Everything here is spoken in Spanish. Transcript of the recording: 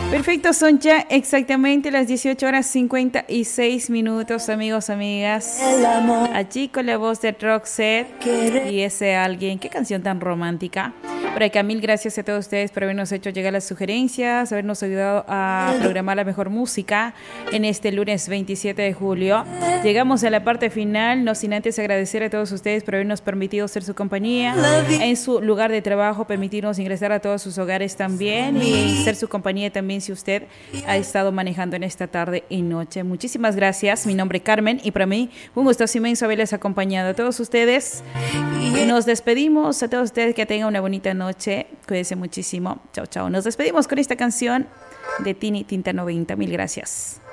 Perfecto, son ya exactamente las 18 horas 56 minutos, amigos, amigas. Allí con la voz de Roxette y ese alguien. Qué canción tan romántica. Por acá, mil gracias a todos ustedes por habernos hecho llegar las sugerencias, habernos ayudado a programar la mejor música en este lunes 27 de julio. Llegamos a la parte final, no sin antes agradecer a todos ustedes por habernos permitido ser su compañía en su lugar de trabajo, permitirnos ingresar a todos sus hogares también y ser su compañía también si usted ha estado manejando en esta tarde y noche. Muchísimas gracias. Mi nombre es Carmen y para mí un gusto inmenso haberles acompañado a todos ustedes. Nos despedimos a todos ustedes, que tengan una bonita noche. Cuídense muchísimo. Chao, chao. Nos despedimos con esta canción de Tini Tinta 90. Mil gracias.